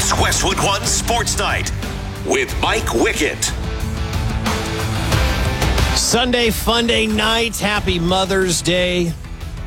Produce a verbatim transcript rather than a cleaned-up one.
It's Westwood One Sports Night with Mike Wickett. Sunday, fun day night. Happy Mother's Day